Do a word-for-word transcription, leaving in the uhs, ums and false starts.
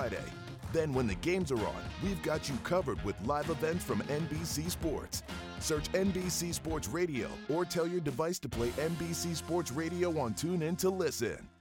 Friday. Then when the games are on, we've got you covered with live events from N B C Sports. Search N B C Sports Radio or tell your device to play N B C Sports Radio on TuneIn to listen.